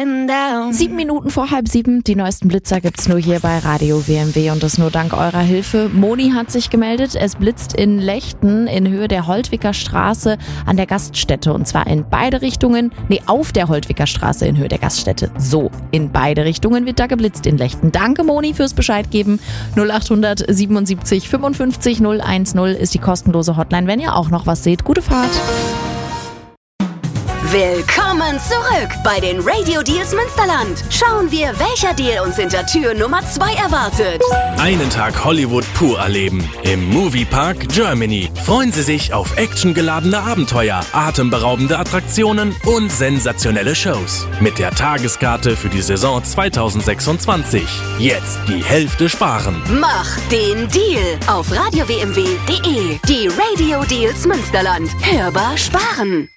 getting down. 7 Minuten vor 6:30. Die neuesten Blitzer gibt's nur hier bei Radio WMW und das nur dank eurer Hilfe. Moni hat sich gemeldet. Es blitzt in Lechten in Höhe der Holtwicker Straße an der Gaststätte und zwar in beide Richtungen. Auf der Holtwicker Straße in Höhe der Gaststätte. So, in beide Richtungen wird da geblitzt in Lechten. Danke Moni fürs Bescheid geben. 0800 77 55 010 ist die kostenlose Hotline, wenn ihr auch noch was seht. Gute Fahrt. Willkommen zurück bei den Radio Deals Münsterland. Schauen wir, welcher Deal uns hinter Tür Nummer 2 erwartet. Einen Tag Hollywood pur erleben. Im Moviepark Germany. Freuen Sie sich auf actiongeladene Abenteuer, atemberaubende Attraktionen und sensationelle Shows. Mit der Tageskarte für die Saison 2026. Jetzt die Hälfte sparen. Mach den Deal auf radiowmw.de. Die Radio Deals Münsterland. Hörbar sparen.